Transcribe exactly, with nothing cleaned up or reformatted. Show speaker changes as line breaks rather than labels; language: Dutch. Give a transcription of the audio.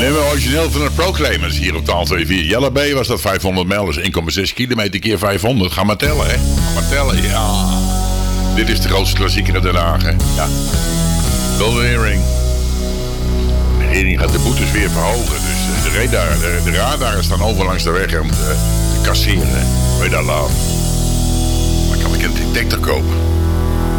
Nummer origineel van de Proclaimers hier op taal tweeënveertig. Jelle B was dat vijfhonderd mijl, dus één komma zes kilometer keer vijfhonderd. Ga maar tellen, hè. Ga maar tellen, ja. Dit is de grootste klassieker in Den Haag, hè. Ja. Golden Earring. De regering gaat de boetes weer verhogen. Dus de, radar, de, de radaren staan over langs de weg om te, te kasseren. Weet je dat, laat. Dan kan ik een detector kopen.